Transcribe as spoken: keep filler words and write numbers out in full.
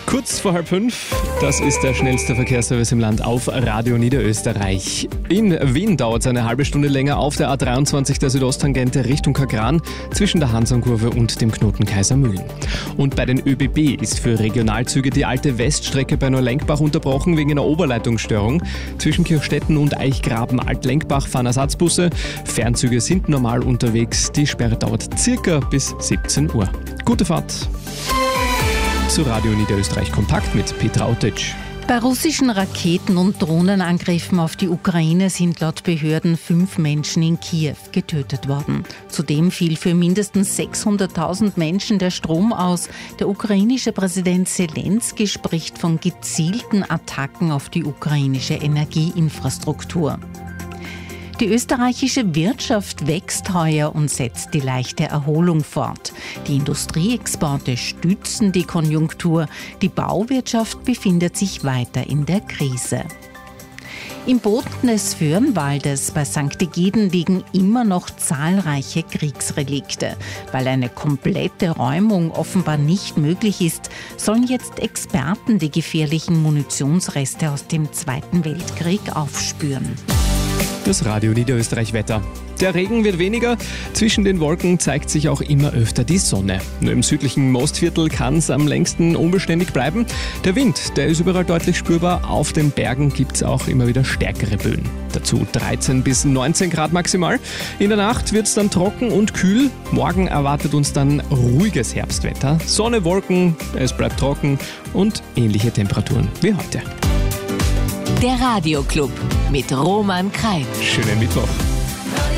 Kurz vor halb fünf, das ist der schnellste Verkehrsservice im Land auf Radio Niederösterreich. In Wien dauert es eine halbe Stunde länger auf der A dreiundzwanzig der Südosttangente Richtung Kagran zwischen der Hansonkurve und dem Knoten Kaisermühlen. Und bei den ÖBB ist für Regionalzüge die alte Weststrecke bei Neulenkbach unterbrochen wegen einer Oberleitungsstörung. Zwischen Kirchstetten und Eichgraben-Altlenkbach fahren Ersatzbusse. Fernzüge sind normal unterwegs. Die Sperre dauert circa bis siebzehn Uhr. Gute Fahrt! Zu Radio Niederösterreich Kompakt mit Petra Otic. Bei russischen Raketen- und Drohnenangriffen auf die Ukraine sind laut Behörden fünf Menschen in Kiew getötet worden. Zudem fiel für mindestens sechshunderttausend Menschen der Strom aus. Der ukrainische Präsident Selenskyj spricht von gezielten Attacken auf die ukrainische Energieinfrastruktur. Die österreichische Wirtschaft wächst heuer und setzt die leichte Erholung fort. Die Industrieexporte stützen die Konjunktur. Die Bauwirtschaft befindet sich weiter in der Krise. Im Boden des Föhrenwaldes bei Sankt Egiden liegen immer noch zahlreiche Kriegsrelikte. Weil eine komplette Räumung offenbar nicht möglich ist, sollen jetzt Experten die gefährlichen Munitionsreste aus dem Zweiten Weltkrieg aufspüren. Das Radio Niederösterreich Wetter. Der Regen wird weniger, zwischen den Wolken zeigt sich auch immer öfter die Sonne. Nur im südlichen Mostviertel kann es am längsten unbeständig bleiben. Der Wind, der ist überall deutlich spürbar. Auf den Bergen gibt es auch immer wieder stärkere Böen. Dazu dreizehn bis neunzehn Grad maximal. In der Nacht wird es dann trocken und kühl. Morgen erwartet uns dann ruhiges Herbstwetter. Sonne, Wolken, es bleibt trocken und ähnliche Temperaturen wie heute. Der Radio Club mit Roman Krein. Schönen Mittwoch.